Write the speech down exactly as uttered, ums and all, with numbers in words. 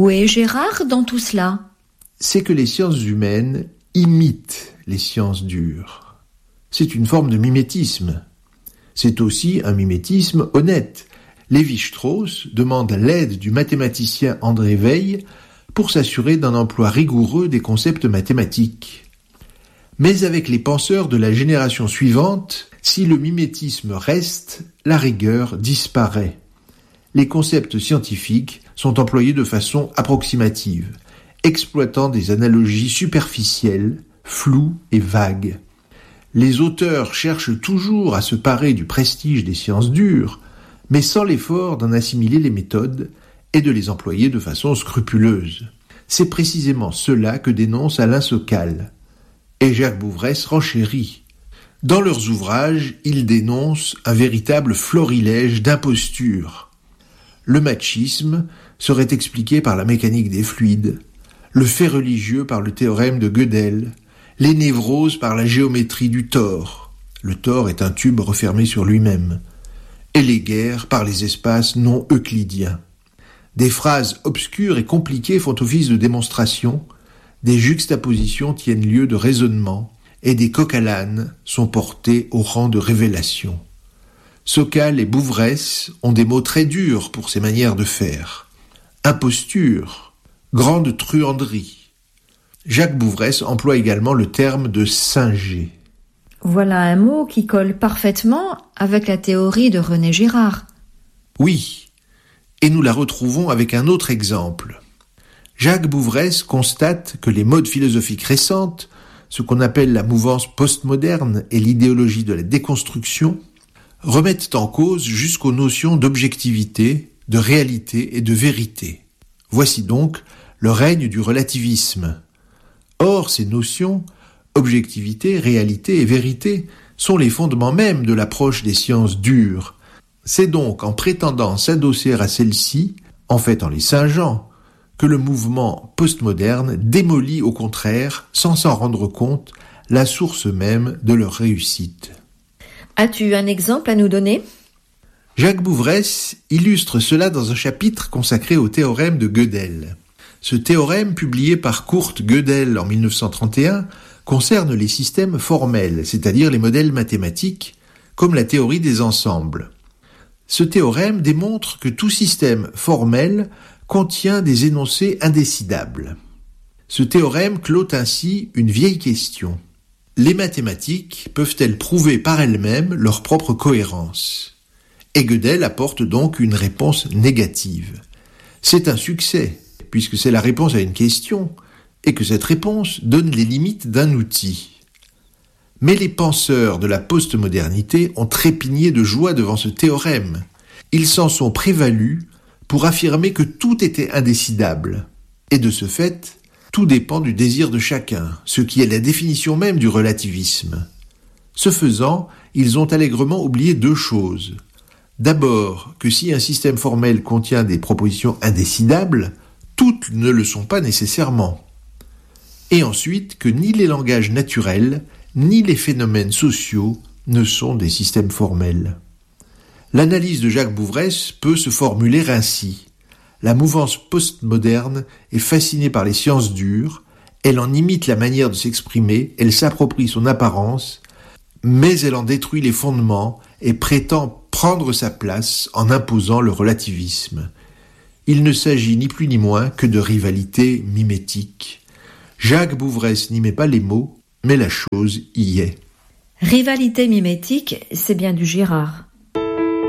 Où est Gérard dans tout cela ? C'est que les sciences humaines imitent les sciences dures. C'est une forme de mimétisme. C'est aussi un mimétisme honnête. Lévi-Strauss demande l'aide du mathématicien André Weil pour s'assurer d'un emploi rigoureux des concepts mathématiques. Mais avec les penseurs de la génération suivante, si le mimétisme reste, la rigueur disparaît. Les concepts scientifiques sont employés de façon approximative, exploitant des analogies superficielles, floues et vagues. Les auteurs cherchent toujours à se parer du prestige des sciences dures, mais sans l'effort d'en assimiler les méthodes et de les employer de façon scrupuleuse. C'est précisément cela que dénonce Alain Sokal. Et Jacques Bouvresse renchérit. Dans leurs ouvrages, ils dénoncent un véritable florilège d'impostures. Le machisme serait expliqué par la mécanique des fluides, le fait religieux par le théorème de Gödel, les névroses par la géométrie du tor. Le tor est un tube refermé sur lui-même. Et les guerres par les espaces non euclidiens. Des phrases obscures et compliquées font office de démonstration, des juxtapositions tiennent lieu de raisonnement, et des coqs à l'âne sont portés au rang de révélation. Sokal et Bouvresse ont des mots très durs pour ces manières de faire. Imposture, grande truanderie. Jacques Bouvresse emploie également le terme de singer. Voilà un mot qui colle parfaitement avec la théorie de René Girard. Oui, et nous la retrouvons avec un autre exemple. Jacques Bouvresse constate que les modes philosophiques récentes, ce qu'on appelle la mouvance postmoderne et l'idéologie de la déconstruction, remettent en cause jusqu'aux notions d'objectivité, de réalité et de vérité. Voici donc le règne du relativisme. Or, ces notions, objectivité, réalité et vérité, sont les fondements mêmes de l'approche des sciences dures. C'est donc en prétendant s'adosser à celles-ci, en fait en les singeant, que le mouvement postmoderne démolit au contraire, sans s'en rendre compte, la source même de leur réussite. As-tu un exemple à nous donner ? Jacques Bouvresse illustre cela dans un chapitre consacré au théorème de Gödel. Ce théorème, publié par Kurt Gödel en dix-neuf cent trente et un, concerne les systèmes formels, c'est-à-dire les modèles mathématiques, comme la théorie des ensembles. Ce théorème démontre que tout système formel contient des énoncés indécidables. Ce théorème clôt ainsi une vieille question. Les mathématiques peuvent-elles prouver par elles-mêmes leur propre cohérence ? Et Gödel apporte donc une réponse négative. C'est un succès, puisque c'est la réponse à une question, et que cette réponse donne les limites d'un outil. Mais les penseurs de la postmodernité ont trépigné de joie devant ce théorème. Ils s'en sont prévalus pour affirmer que tout était indécidable. Et de ce fait, tout dépend du désir de chacun, ce qui est la définition même du relativisme. Ce faisant, ils ont allègrement oublié deux choses. D'abord, que si un système formel contient des propositions indécidables, toutes ne le sont pas nécessairement. Et ensuite, que ni les langages naturels, ni les phénomènes sociaux ne sont des systèmes formels. L'analyse de Jacques Bouvresse peut se formuler ainsi. La mouvance postmoderne est fascinée par les sciences dures, elle en imite la manière de s'exprimer, elle s'approprie son apparence, mais elle en détruit les fondements et prétend prendre sa place en imposant le relativisme. Il ne s'agit ni plus ni moins que de rivalité mimétique. Jacques Bouvresse n'y met pas les mots, mais la chose y est. Rivalité mimétique, c'est bien du Girard.